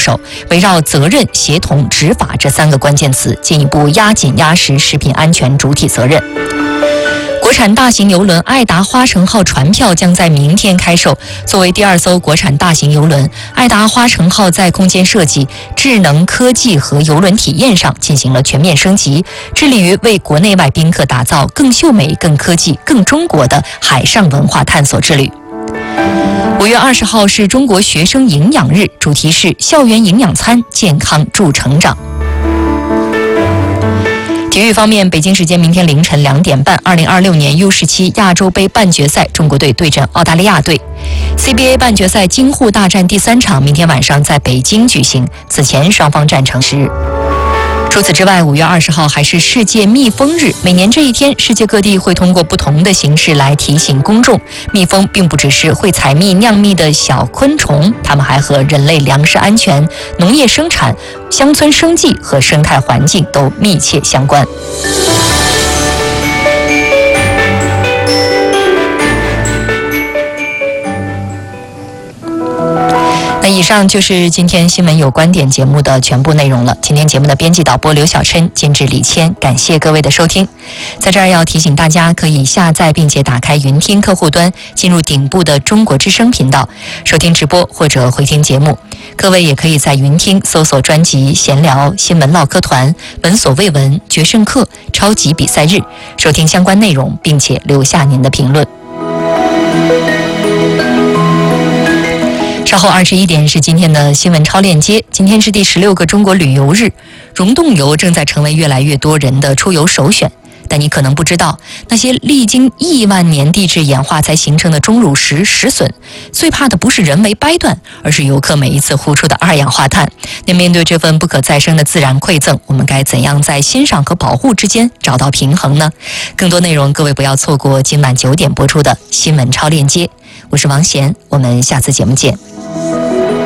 首，围绕责任、协同、执法这3个关键词，进一步压紧压实食品安全主体责任。国产大型邮轮爱达花城号船票将在明天开售。作为第2艘国产大型邮轮，爱达花城号在空间设计、智能科技和邮轮体验上进行了全面升级，致力于为国内外宾客打造更秀美、更科技、更中国的海上文化探索之旅。5月20号是中国学生营养日，主题是校园营养餐，健康助成长。体育方面，北京时间明天凌晨2点半，2026年 U17 亚洲杯半决赛，中国队对阵澳大利亚队。CBA 半决赛京沪大战第3场，明天晚上在北京举行。此前双方战成10日。除此之外，5月20号还是世界蜜蜂日。每年这一天，世界各地会通过不同的形式来提醒公众，蜜蜂并不只是会采蜜酿蜜的小昆虫，它们还和人类粮食安全、农业生产、乡村生计和生态环境都密切相关。以上就是今天新闻有观点节目的全部内容了。今天节目的编辑导播刘小琛，监制李谦，感谢各位的收听。在这儿要提醒大家，可以下载并且打开云听客户端，进入顶部的中国之声频道，收听直播或者回听节目。各位也可以在云听搜索专辑闲聊、新闻唠嗑团、闻所未闻、决胜课、超级比赛日，收听相关内容，并且留下您的评论。稍后21点是今天的新闻超链接。今天是第16个中国旅游日，溶洞游正在成为越来越多人的出游首选。但你可能不知道，那些历经亿万年地质演化才形成的钟乳石石笋，最怕的不是人为掰断，而是游客每一次呼出的2氧化碳。那面对这份不可再生的自然馈赠，我们该怎样在欣赏和保护之间找到平衡呢？更多内容各位不要错过今晚9点播出的新闻超链接。我是王贤，我们下次节目见。